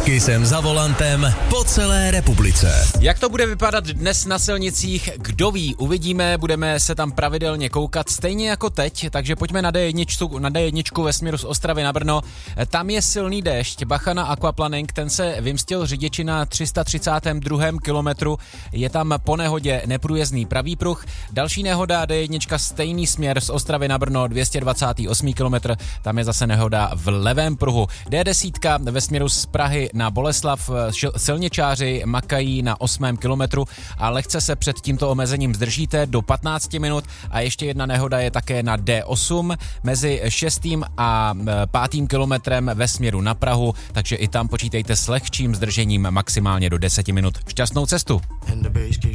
Kysem za volantem po celé republice. Jak to bude vypadat dnes na silnicích, kdo ví, uvidíme, budeme se tam pravidelně koukat stejně jako teď, takže pojďme na D1 ve směru z Ostravy na Brno. Tam je silný déšť, bacha na aquaplaning, ten se vymstil řidiči na 332. kilometru, je tam po nehodě neprůjezdný pravý pruh. Další nehoda D1 stejný směr z Ostravy na Brno, 228. kilometr, tam je zase nehoda v levém pruhu. D10 ve směru z Prahy na Boleslav, silničáři makají na 8. kilometru a lehce se před tímto omezením zdržíte do 15 minut a ještě jedna nehoda je také na D8 mezi 6. a 5. kilometrem ve směru na Prahu, takže i tam počítejte s lehčím zdržením maximálně do 10 minut. Šťastnou cestu!